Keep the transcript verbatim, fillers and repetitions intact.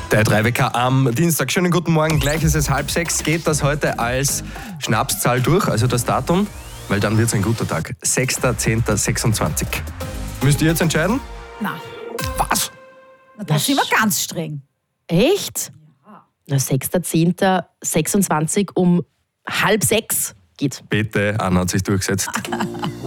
Der drei W K am Dienstag. Schönen guten Morgen. Gleich ist es halb sechs. Geht das heute als Schnapszahl durch, also das Datum? Weil dann wird es ein guter Tag. sechster zehnter sechsundzwanzig. Müsst ihr jetzt entscheiden? Nein. Was? Na, da sind wir ganz streng. Echt? Na, sechster zehnter sechsundzwanzig um halb sechs geht. Bitte, Anna hat sich durchgesetzt.